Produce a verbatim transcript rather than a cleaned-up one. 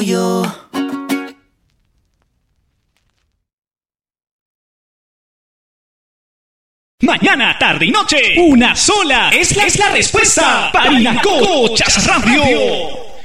yo. Mañana, tarde y noche, una sola es la, es la respuesta. Parinacochas Radio.